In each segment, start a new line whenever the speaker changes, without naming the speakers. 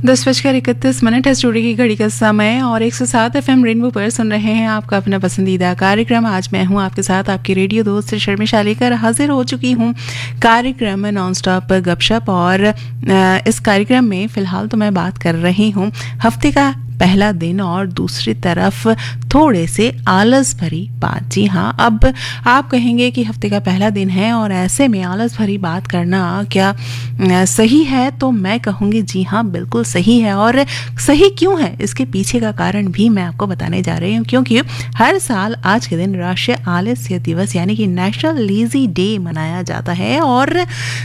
10:31 है स्टूडियो की घड़ी का समय और 107 FM रेनबो पर सुन रहे हैं आपका अपना पसंदीदा कार्यक्रम। आज मैं हूं आपके साथ आपकी रेडियो दोस्त शर्मिशा लेकर हाजिर हो चुकी हूं कार्यक्रम नॉन स्टॉप गपशप। और इस कार्यक्रम में फ़िलहाल तो मैं बात कर रही हूं हफ्ते का पहला दिन और दूसरी तरफ थोड़े से आलस भरी बात। जी हाँ, अब आप कहेंगे कि हफ्ते का पहला दिन है और ऐसे में आलस भरी बात करना क्या सही है? तो मैं कहूँगी जी हाँ, बिल्कुल सही है। और सही क्यों है, इसके पीछे का कारण भी मैं आपको बताने जा रही हूँ, क्योंकि हर साल आज के दिन राष्ट्रीय आलस्य दिवस यानी कि नेशनल लेजी डे मनाया जाता है। और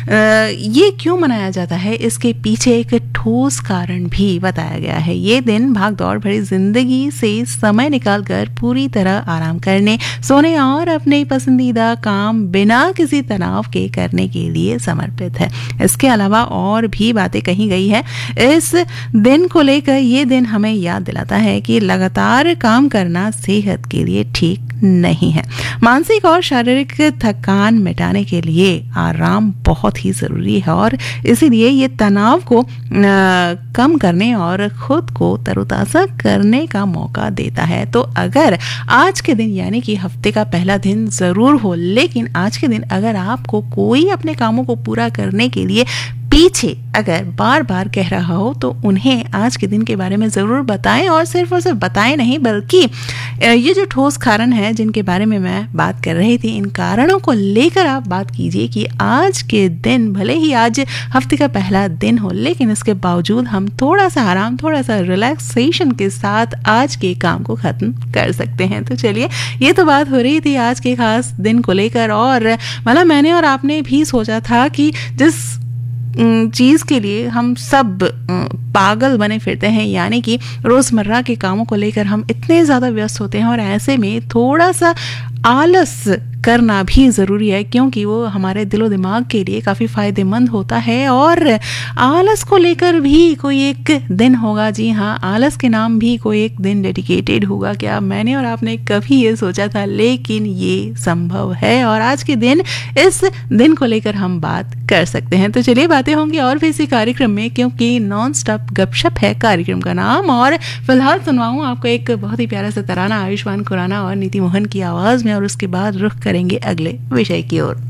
ये क्यों मनाया जाता है, इसके पीछे एक ठोस कारण भी बताया गया है। ये दिन भाग दौड़ भरी जिंदगी से समय निकालकर पूरी तरह आराम करने, सोने और अपने पसंदीदा काम बिना किसी तनाव के करने के लिए समर्पित है। इसके अलावा और भी बातें कही गई है इस दिन को लेकर। ये दिन हमें याद दिलाता है कि लगातार काम करना सेहत के लिए ठीक नहीं है। मानसिक और शारीरिक थकान मिटाने के लिए आराम बहुत ही जरूरी है और इसीलिए ये तनाव को कम करने और खुद को तरोताजा करने का मौका देता है। तो अगर आज के दिन यानी कि हफ्ते का पहला दिन जरूर हो, लेकिन आज के दिन अगर आपको कोई अपने कामों को पूरा करने के लिए पीछे अगर बार बार कह रहा हो, तो उन्हें आज के दिन के बारे में ज़रूर बताएं। और सिर्फ बताएं नहीं, बल्कि ये जो ठोस कारण है जिनके बारे में मैं बात कर रही थी, इन कारणों को लेकर आप बात कीजिए कि आज के दिन भले ही आज हफ्ते का पहला दिन हो, लेकिन इसके बावजूद हम थोड़ा सा आराम, थोड़ा सा रिलैक्सेशन के साथ आज के काम को ख़त्म कर सकते हैं। तो चलिए, ये तो बात हो रही थी आज के खास दिन को लेकर। और मतलब मैंने और आपने भी सोचा था कि जिस चीज़ के लिए हम सब पागल बने फिरते हैं, यानी कि रोज़मर्रा के कामों को लेकर हम इतने ज़्यादा व्यस्त होते हैं, और ऐसे में थोड़ा सा आलस करना भी ज़रूरी है, क्योंकि वो हमारे दिलो दिमाग के लिए काफ़ी फ़ायदेमंद होता है। और आलस को लेकर भी कोई एक दिन होगा। जी हाँ, आलस के नाम भी कोई एक दिन डेडिकेटेड होगा। क्या मैंने और आपने कभी ये सोचा था? लेकिन ये संभव है और आज के दिन इस दिन को लेकर हम बात कर सकते हैं। तो चलिए, बातें होंगी और भी इसी कार्यक्रम में, क्योंकि नॉन स्टॉप गपशप है कार्यक्रम का नाम। और फिलहाल सुनवाऊँ आपको एक बहुत ही प्यारा सा तराना आयुष्मान खुराना और नीति मोहन की आवाज़ में, और उसके बाद रुख करेंगे अगले विषय की ओर।